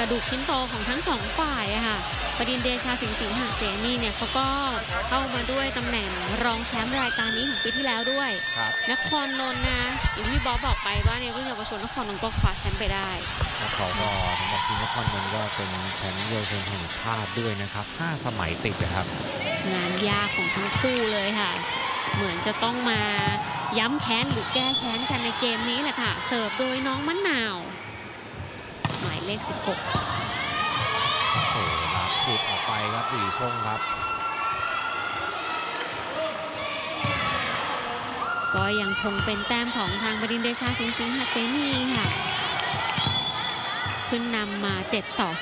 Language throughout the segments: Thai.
ระดูกชิ้นโตของทั้งสองฝ่ายอะค่ะบดินทร์เดชาสิงห์หเสนีเนี่ยเขาก็เข้ามาด้วยตำแหน่งรองแชมป์รายการนี้ของปีที่แล้วด้วยนครนนท์นะอย่างที่บอสบอกไปว่าในรุ่นเยาวชนนครนนท์ก็คว้าแชมป์ไปได้แล้วเขาก็สำหรับทีมนครนนท์ก็เป็นแชมป์เยาวชนแห่งชาติด้วยนะครับ5 สมัยติดนะครับงานยากของทั้งคู่เลยค่ะเหมือนจะต้องมาย้ำแค้นหรือแก้แค้นกันในเกมนี้แหละค่ะเสิร์ฟโดยน้องมะนาวหมายเลข16 โอ้โหรับหลุดออกไปครับหลีพงครับก็ยังคงเป็นแต้มของทางบดินทร์เดชาสิงห์หเสนีค่ะขึ้นนำมา7-3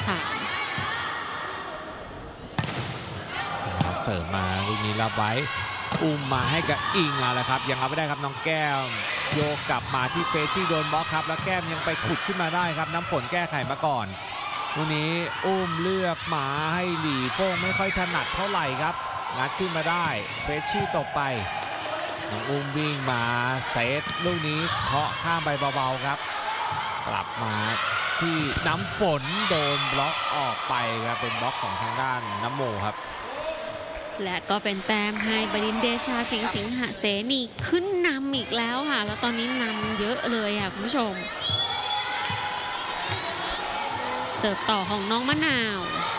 เสิร์ฟมาลูกนี้รับไว้อุ้มมาให้กับอิงแล้วครับยังเอาไม่ได้ครับน้องแก้มโยกกลับมาที่เฟชชี่โดนบล็อกครับแล้วแก้มยังไปขุดขึ้นมาได้ครับน้ำฝนแก้ไขมาก่อนวันนี้อุ้มเลือกหมาให้หลีโป้งไม่ค่อยถนัดเท่าไหร่ครับงัดขึ้นมาได้เฟชชี่ตกไปน้องอุ้มวิ่งมาเซตลูกนี้เคาะข้ามไปเบาๆครับกลับมาที่น้ำฝนโดนบล็อกออกไปครับเป็นบล็อกของทางด้านน้ำโมครับและก็เป็นแต้มให้บดินทร์เดชาสิงห์หเสนีขึ้นนำอีกแล้วค่ะแล้วตอนนี้นำเยอะเลยค่ะคุณผู้ชมเสิร์ฟต่อของน้องมะนาว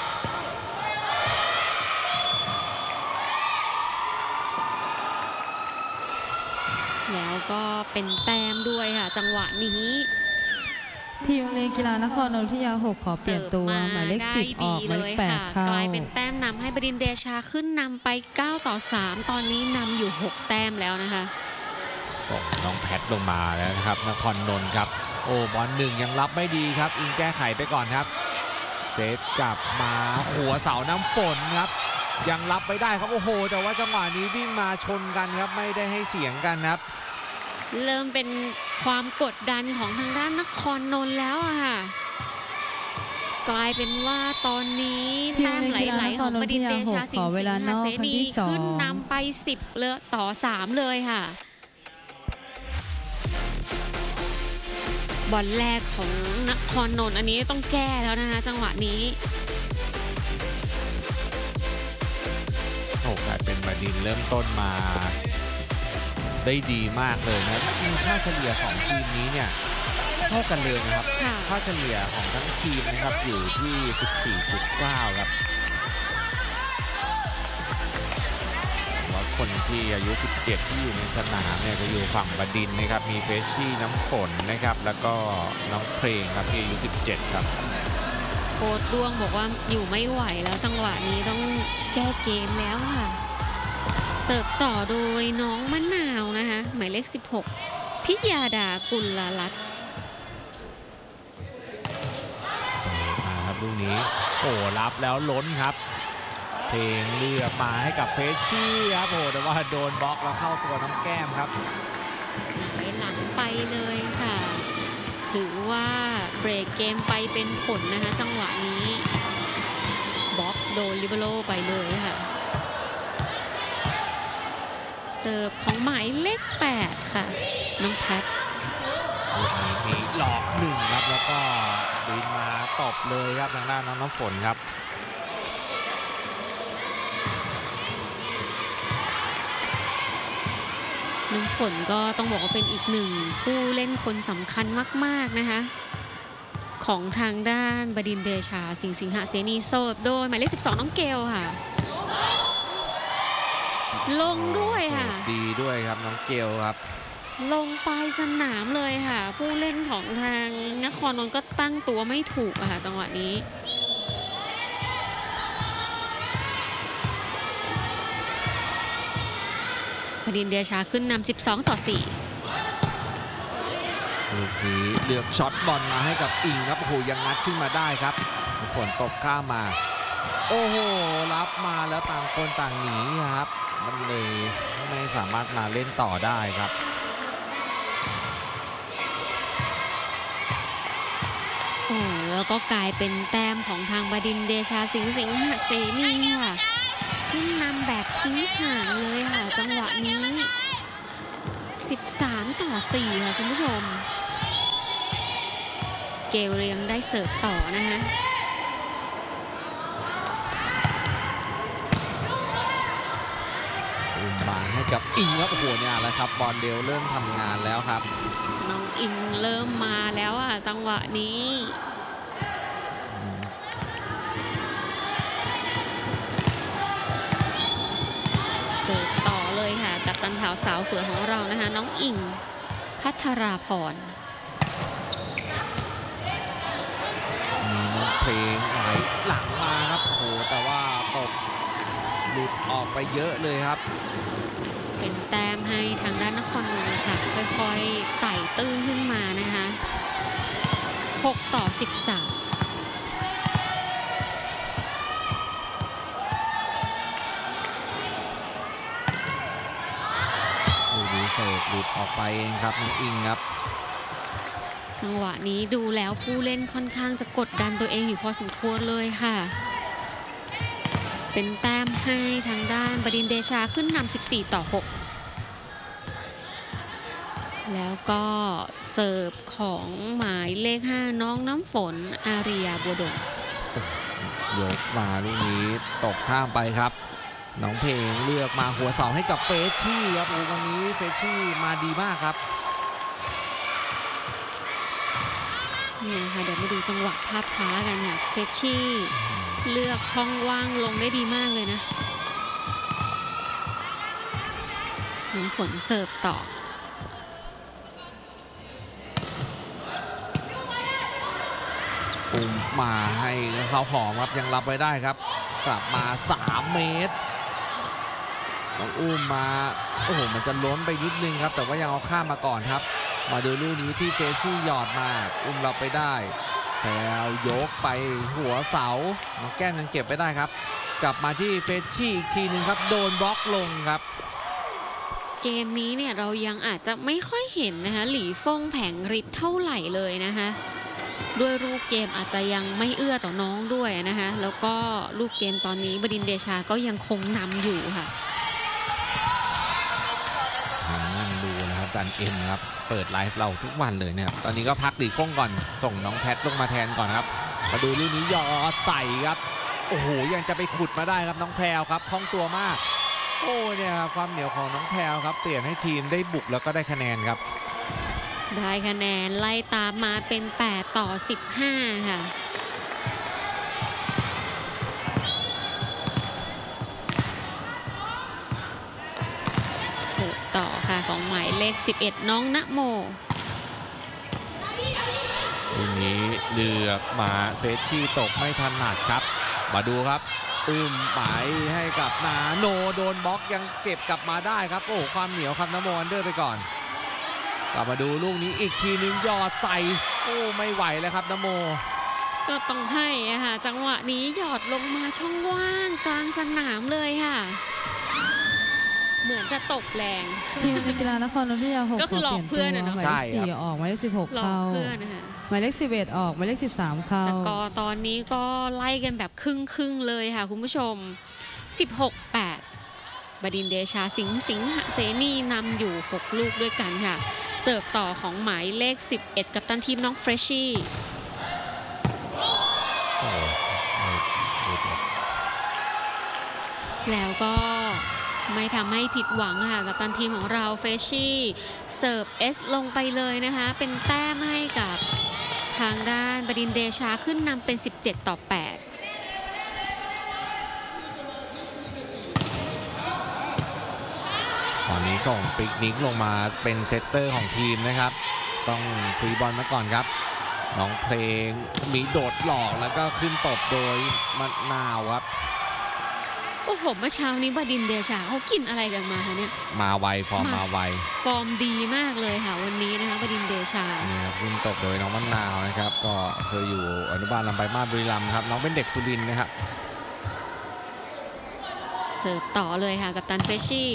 แล้วก็เป็นแต้มด้วยค่ะจังหวะนี้ทีมโรงเรียนกีฬานครนนทยา6ขอเปลี่ยนตัวหมายเลข10ออกหมายเลข8เข้ากลายเป็นแต้มนำให้บดินทร์เดชาขึ้นนำไป9-3ตอนนี้นำอยู่6แต้มแล้วนะคะส่งน้องแพทลงมาแล้วนะครับนครนนท์ครับโอ้บอลหนึ่งยังรับไม่ดีครับอิงแก้ไขไปก่อนครับเซตกลับมาหัวเสาน้ำฝนครับยังรับไปได้ครับโอ้โหแต่ว่าจังหวะนี้วิ่งมาชนกันครับไม่ได้ให้เสียงกันครับเริ่มเป็นความกดดันของทางด้านนครนนท์แล้วอะค่ะกลายเป็นว่าตอนนี้แต้มไหลๆของบดินทร์เดชาสิงห์หเสนีขึ้นนำไป10-3เลยค่ะบอลแรกของนครนนท์อันนี้ต้องแก้แล้วนะคะจังหวะนี้โอ้กลายเป็นบดินทร์เริ่มต้นมาได้ดีมากเลยนะค่าเฉลี่ยของทีมนี้เนี่ยเท่ากันเลยนะครับค่าเฉลี่ยของทั้งทีมนะครับอยู่ที่ 14.9 ครับว่าคนที่อายุ 17 ที่อยู่ในสนามเนี่ยจะอยู่ฝั่งบดินทร์นะครับมีเฟชชี่น้ำฝนนะครับแล้วก็น้องเพลงครับที่อายุ 17 ครับโค้ชดวงบอกว่าอยู่ไม่ไหวแล้วจังหวะนี้ต้องแก้เกมแล้วค่ะเสิร์ฟต่อโดยน้องมะนาวนะคะหมายเลข16พิยาดากุลรัตน์เสิร์ฟมาครับลูกนี้โอ้รับแล้วล้นครับเพลงเลือกมาให้กับเฟชชี่ครับโอ้แต่ว่าโดนบล็อกแล้วเข้าตัวน้องแก้มครับไหลหลังไปเลยค่ะถือว่าเบรกเกมไปเป็นผลนะคะจังหวะนี้บล็อกโดนลิเบโร่ไปเลยค่ะเสิร์ฟของหมายเลข8ค่ะน้องแพทมีหลอก1ครับแล้วก็บินมาตบเลยครับทางด้านน้องฝนครับน้องฝนก็ต้องบอกว่าเป็นอีกหนึ่งผู้เล่นคนสำคัญมากๆนะคะของทางด้านบดินทร์เดชาสิงห์หเสนีเสิร์ฟโดยหมายเลข12น้องเกลค่ะลงด้วยค่ะดีด้วยครับน้องเกลครับลงปลายสนามเลยค่ะผู้เล่นของทางนครนนท์ก็ตั้งตัวไม่ถูกอะค่ะจังหวะนี้บดินทร์เดชาขึ้นนำ12-4 ลูกนี้เลือกช็อตบอลมาให้กับอิงครับโอ้โหยังงัดขึ้นมาได้ครับฝนตกข้ามมาโอ้โหรับมาแล้วต่างคนต่างหนีครับมันเลยไม่สามารถมาเล่นต่อได้ครับโอ้แล้วก็กลายเป็นแต้มของทางบดินทร์เดชาสิงห์หเสนีค่ะขึ้นนำแบบทิ้งห่างเลยค่ะจังหวะนี้13-4ค่ะคุณผู้ชมเกลเรียงได้เสิร์ฟต่อนะคะมาให้กับอิงครับโอ้โหเนี่ยแหละครับบอลเดลเริ่มทำงานแล้วครับน้องอิงเริ่มมาแล้วอ่ะจังหวะนี้เสิร์ฟต่อเลยค่ะกัปตันขาวสาวสวยของเรานะคะน้องอิงพัทราพรมีน้องเพลงไหลหลังมาครับโอ้โหแต่ว่าตกหลุดออกไปเยอะเลยครับเป็นแต้มให้ทางด้านนครนนท์ค่ะค่อยๆไต่ตื้นขึ้นมานะคะ6-13 เสิร์ฟหลุดออกไปเองครับน้องอิงครับจังหวะนี้ดูแล้วผู้เล่นค่อนข้างจะกดดันตัวเองอยู่พอสมควรเลยค่ะเป็นแต้มให้ทางด้านบดินทร์เดชาขึ้นนำ14-6แล้วก็เสิร์ฟของหมายเลข5น้องน้ำฝนอาริยาบัวดลยกมาลูกนี้ตกข้ามไปครับน้องเพลงเลือกมาหัวเสาให้กับเฟชชี่ครับวันนี้เฟชชี่มาดีมากครับเนี่ยค่ะเดี๋ยวมาดูจังหวะภาพช้ากันค่ะเฟชชี่เลือกช่องว่างลงได้ดีมากเลยนะน้องฝนเสิร์ฟต่อปุ่มมาให้เขาหอมครับยังรับไว้ได้ครับกลับมา3 เมตรน้องอุ้มมาโอ้โหมันจะล้นไปนิดนึงครับแต่ว่ายังเอาข้ามมาก่อนครับมาดูลูกนี้ที่เฟชชี่หยอดมาอุ้มรับไปได้แล้วยกไปหัวเสาน้องแก้มยังเก็บไปได้ครับกลับมาที่เฟชชี่อีกทีนึงครับโดนบล็อกลงครับเกมนี้เนี่ยเรายังอาจจะไม่ค่อยเห็นนะคะหลี่ฟงแผงฤทธิ์เท่าไหร่เลยนะคะด้วยรูปเกมอาจจะยังไม่เอื้อต่อน้องด้วยนะคะแล้วก็รูปเกมตอนนี้บดินทร์เดชาก็ยังคงนำอยู่ค่ะนั่งดูนะครับดันเอ็มครับเปิดไลฟ์เราทุกวันเลยเนี่ยตอนนี้ก็พักหลีก้งก่อนส่งน้องแพทลงมาแทนก่อนครับมาดูลูกนี้ยอดใส่ครับโอ้โหยังจะไปขุดมาได้ครับน้องแพรวครับคล่องตัวมากโอ้เนี่ยความเหนียวของน้องแพรวครับเปลี่ยนให้ทีมได้บุกแล้วก็ได้คะแนนครับได้คะแนนไล่ตามมาเป็น8-15ค่ะเสิร์ฟต่อค่ะของหมายเลข11น้องณโมทีนี้เลือกมาเฟชชี่ตกไม่ถนัดครับมาดูครับหมายให้กับนาโนโดนบล็อกยังเก็บกลับมาได้ครับโอ้ความเหนียวครับณโมอันเดอร์ไปก่อนกลับมาดูลูกนี้อีกทีนึงยอดใส่โอ้ไม่ไหวแล้วครับณโมก็ต้องให้ค่ะจังหวะนี้หยอดลงมาช่องว่างกลางสนามเลยค่ะเหมือนจะตกแรงทีมกีฬานครนนทยา6 ก็คือหลอกเพื่อนนะหมายเลข4ออกหมายเลข16เข้าหมายเลข11ออกหมายเลข13เข้าสกอร์ตอนนี้ก็ไล่กันแบบครึ่งเลยค่ะคุณผู้ชม16-8บดินทร์เดชาสิงหเสนีนำอยู่6ลูกด้วยกันค่ะเสิร์ฟต่อของหมายเลข11กัปตันทีมน้องเฟรชชี่แล้วก็ไม่ทำให้ผิดหวังค่ะกัปตันทีมของเราเฟรชชี่เสิร์ฟลงไปเลยนะคะเป็นแต้มให้กับทางด้านบดินทร์เดชาขึ้นนำเป็น17-8 ตอนนี้ส่งปิกนิกลงมาเป็นเซตเตอร์ของทีมนะครับต้องฟรีบอลมาก่อนครับน้องเพลงมีโดดหลอกแล้วก็ขึ้นตบโดยมะนาวครับโอ้โหเมื่อเช้านี้บดินทร์เดชาเขากินอะไรกันมาคะเนี่ยมาไวฟอร์มมาไวฟอร์มดีมากเลยค่ะวันนี้นะคะบดินทร์เดชาเนี่ยขึ้นตบโดยน้องมะนาวนะครับก็เคยอยู่อนุบาลลำปางมาบุรีรัมย์ครับน้องเป็นเด็กสุรินทร์นะครับเสิร์ฟต่อเลยค่ะกัปตันเฟชชี่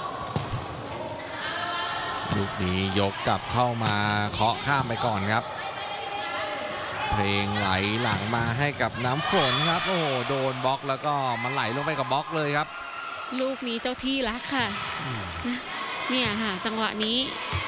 ลูกนี้ยกกลับเข้ามาเคาะข้ามไปก่อนครับเพลงไหลหลังมาให้กับน้ำฝนครับโอ้โหโดนบล็อกแล้วก็มันไหลลงไปกับบล็อกเลยครับลูกนี้เจ้าที่รักค่ะเนี่ยค่ะจังหวะนี้